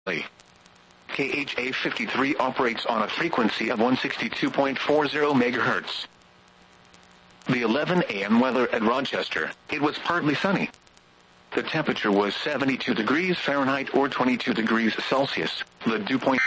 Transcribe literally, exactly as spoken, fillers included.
K H A fifty-three operates on a frequency of one sixty-two point four zero megahertz. The eleven a m weather at Rochester, it was partly sunny. The temperature was seventy-two degrees Fahrenheit or twenty-two degrees Celsius. The dew point